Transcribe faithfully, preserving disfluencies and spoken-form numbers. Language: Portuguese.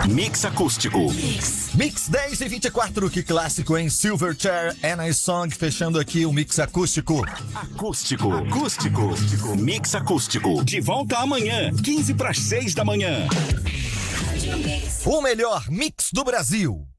Mix acústico. Mix dez e vinte e quatro, que clássico em Silverchair and I Song, fechando aqui o Mix acústico. Acústico, acústico, Mix acústico. De volta amanhã, quinze para as seis da manhã. O melhor mix do Brasil.